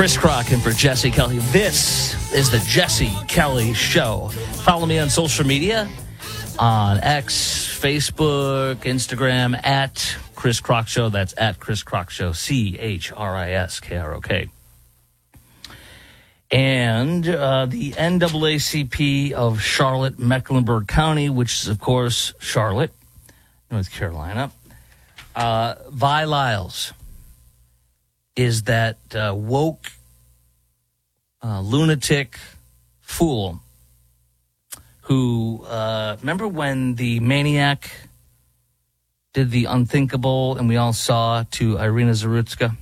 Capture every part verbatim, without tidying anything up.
Chris Crock and for Jesse Kelly. This is the Jesse Kelly Show. Follow me on social media, on X, Facebook, Instagram, at Chris Crock Show. That's at Chris Crock Show, C H R I S K R O K. And uh, the N double A C P of Charlotte, Mecklenburg County, which is, of course, Charlotte, North Carolina. Uh, Vi Lyles is that uh, woke, uh, lunatic fool who, uh, remember when the maniac did the unthinkable and we all saw to Irina Zarutska?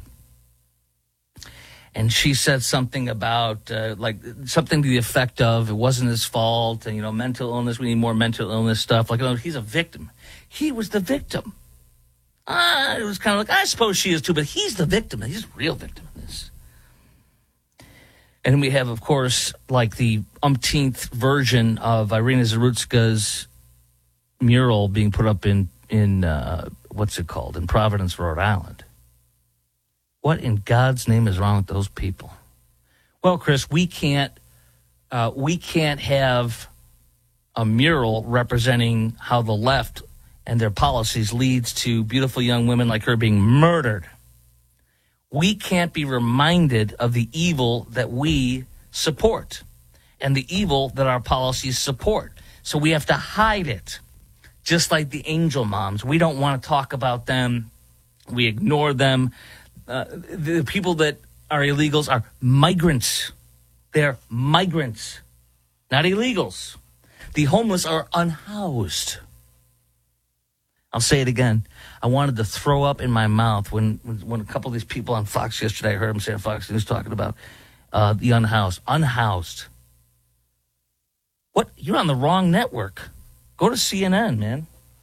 And she said something about, uh, like, something to the effect of, it wasn't his fault, and, you know, mental illness, we need more mental illness stuff. Like, you know, he's a victim. He was the victim. Uh, it was kind of like, I suppose she is too, but he's the victim. He's the real victim in this. And we have, of course, like the umpteenth version of Irina Zarutska's mural being put up in, in uh, what's it called, in Providence, Rhode Island. What in God's name is wrong with those people? Well, Chris, we can't, uh, we can't have a mural representing how the left and their policies leads to beautiful young women like her being murdered. We can't be reminded of the evil that we support and the evil that our policies support. So we have to hide it, just like the angel moms. We don't want to talk about them. We ignore them. Uh, the people that are illegals are migrants. They're migrants, not illegals. The homeless are unhoused. I'll say it again. I wanted to throw up in my mouth when when, when a couple of these people on Fox yesterday, I heard them say on Fox News talking about uh, the unhoused. Unhoused. What? You're on the wrong network. Go to C N N, man.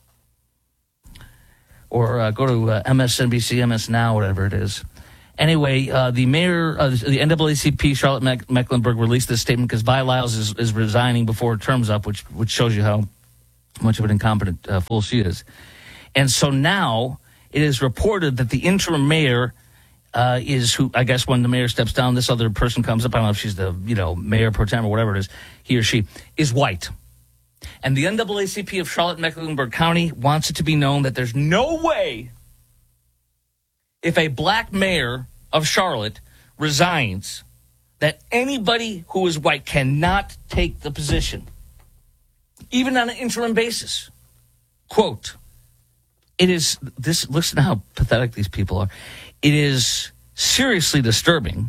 Or uh, go to uh, M S N B C, M S Now, whatever it is. Anyway, uh, the mayor of the N double A C P, Charlotte Meck- Mecklenburg, released this statement because Vi Lyles is, is resigning before her term's up, which which shows you how much of an incompetent uh, fool she is. And so now it is reported that the interim mayor uh, is who, I guess when the mayor steps down, this other person comes up. I don't know if she's the, you know, mayor pro tem or whatever it is, he or she, is white. And the N double A C P of Charlotte Mecklenburg County wants it to be known that there's no way if a black mayor of Charlotte resigns that anybody who is white cannot take the position, even on an interim basis. Quote, it is, this, listen to how pathetic these people are. It is seriously disturbing,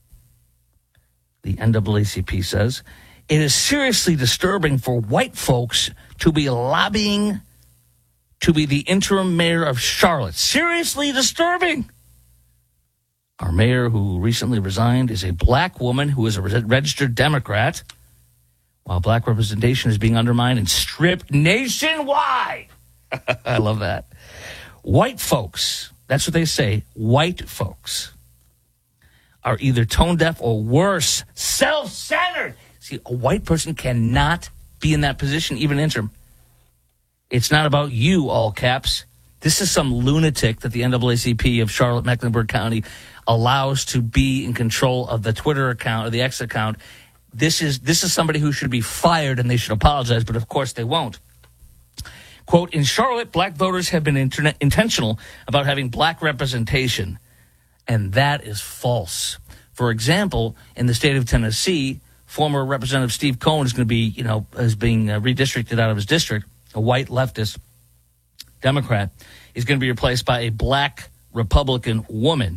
the N double A C P says, it is seriously disturbing for white folks to be lobbying to be the interim mayor of Charlotte. Seriously disturbing. Our mayor, who recently resigned, is a black woman who is a registered Democrat, while black representation is being undermined and stripped nationwide. I love that. White folks, that's what they say, white folks are either tone deaf or worse, self-centered. See, a white person cannot be in that position, even interim. It's not about you, all caps. This is some lunatic that the N double A C P of Charlotte Mecklenburg County allows to be in control of the Twitter account or the X account. This is this is somebody who should be fired, and they should apologize, but of course they won't. Quote, in Charlotte, black voters have been internet intentional about having black representation, and that is false. For example, in the state of Tennessee, former Representative Steve Cohen is going to be, you know, is being uh, redistricted out of his district. A white leftist Democrat is going to be replaced by a black Republican woman.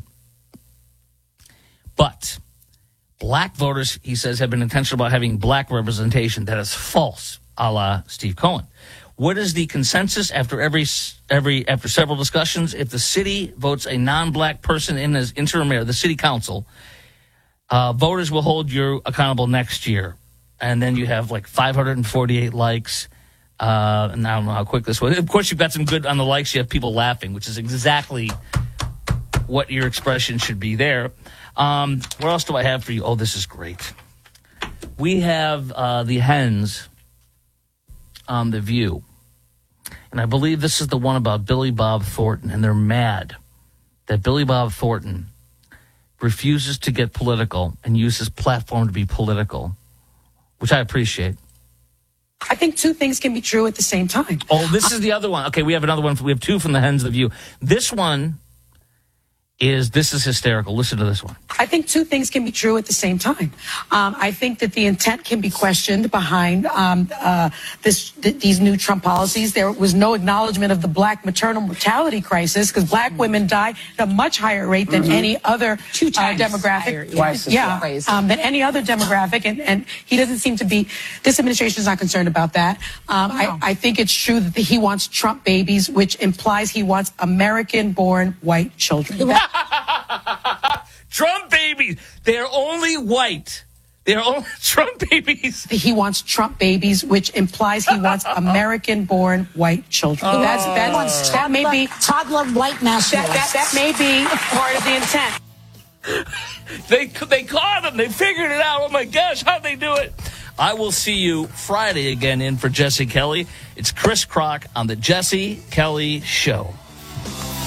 But black voters, he says, have been intentional about having black representation. That is false, a la Steve Cohen. What is the consensus after every every after several discussions? If the city votes a non-black person in as interim mayor, the city council, uh, voters will hold you accountable next year. And then you have like five hundred forty-eight likes. Uh, and I don't know how quick this was. Of course, you've got some good on the likes. You have people laughing, which is exactly what your expression should be there. Um, what else do I have for you? Oh, this is great. We have uh, the hens on The View. And I believe this is the one about Billy Bob Thornton. And they're mad that Billy Bob Thornton refuses to get political and use his platform to be political, which I appreciate. I think two things can be true at the same time. Oh, this is the other one. Okay, we have another one. We have two from the Hens of the View. This one is, this is hysterical. Listen to this one. I think two things can be true at the same time. Um, I think that the intent can be questioned behind um, uh, this th- these new Trump policies. There was no acknowledgement of the black maternal mortality crisis because black women die at a much higher rate than mm-hmm. any other Two times uh, demographic. Higher, yeah, yeah um, than any other demographic. And, and he doesn't seem to be, this administration is not concerned about that. Um, wow. I, I think it's true that he wants Trump babies, which implies he wants American-born white children. Trump babies. They're only white. They're only Trump babies. He wants Trump babies, which implies he wants American-born white children. Oh. That's, that's, that may be toddler white nationalists. That, that, that may be part of the intent. They they caught him. They figured it out. Oh my gosh, how'd they do it? I will see you Friday again in for Jesse Kelly. It's Chris Crock on the Jesse Kelly Show.